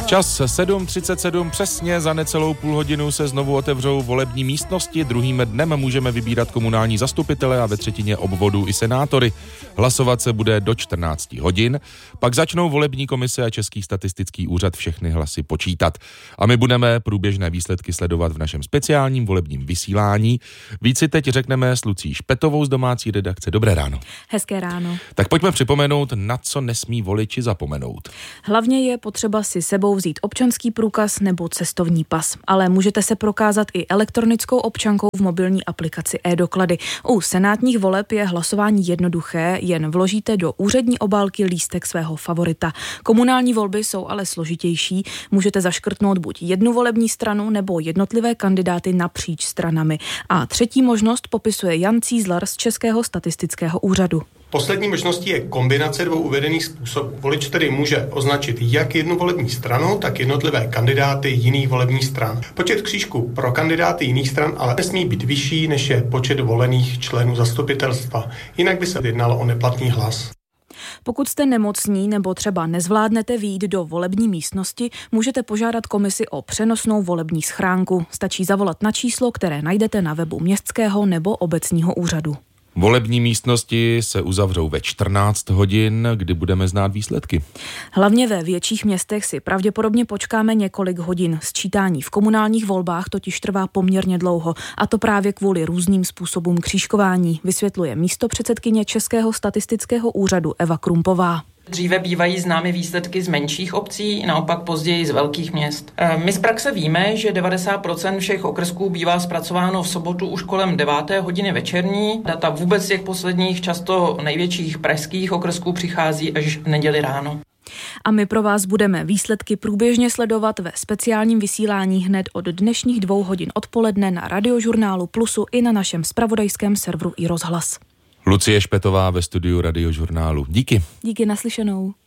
Čas 7:37, přesně za necelou půl hodinu se znovu otevřou volební místnosti. Druhým dnem můžeme vybírat komunální zastupitele a ve třetině obvodů i senátory. Hlasovat se bude do 14 hodin, pak začnou volební komise a Český statistický úřad všechny hlasy počítat. A my budeme průběžné výsledky sledovat v našem speciálním volebním vysílání. Víc si teď řekneme s Lucí Špetovou z domácí redakce. Dobré ráno. Hezké ráno. Tak pojďme připomenout, na co nesmí voliči zapomenout. Hlavně je potřeba si sebou vzít občanský průkaz nebo cestovní pas, ale můžete se prokázat i elektronickou občankou v mobilní aplikaci e-doklady. U senátních voleb je hlasování jednoduché, jen vložíte do úřední obálky lístek svého favorita. Komunální volby jsou ale složitější, můžete zaškrtnout buď jednu volební stranu nebo jednotlivé kandidáty napříč stranami. A třetí možnost popisuje Jan Cízlar z Českého statistického úřadu. Poslední možností je kombinace dvou uvedených způsobů. Volič tedy může označit jak jednu volební stranu, tak jednotlivé kandidáty jiných volebních stran. Počet křížků pro kandidáty jiných stran ale nesmí být vyšší, než je počet volených členů zastupitelstva. Jinak by se jednalo o neplatný hlas. Pokud jste nemocní nebo třeba nezvládnete vyjít do volební místnosti, můžete požádat komisi o přenosnou volební schránku. Stačí zavolat na číslo, které najdete na webu městského nebo obecního úřadu. Volební místnosti se uzavřou ve 14 hodin, kdy budeme znát výsledky. Hlavně ve větších městech si pravděpodobně počkáme několik hodin. Sčítání v komunálních volbách totiž trvá poměrně dlouho, a to právě kvůli různým způsobům křížkování, vysvětluje místopředsedkyně Českého statistického úřadu Eva Krumpová. Dříve bývají známy výsledky z menších obcí, naopak později z velkých měst. My z praxe víme, že 90% všech okrsků bývá zpracováno v sobotu už kolem 9. hodiny večerní. Data vůbec těch posledních, často největších pražských okrsků přichází až v neděli ráno. A my pro vás budeme výsledky průběžně sledovat ve speciálním vysílání hned od dnešních 2 hodin odpoledne na Radiožurnálu Plusu i na našem zpravodajském serveru iRozhlas. Lucie Špetová ve studiu Radiožurnálu. Díky. Díky, naslyšenou.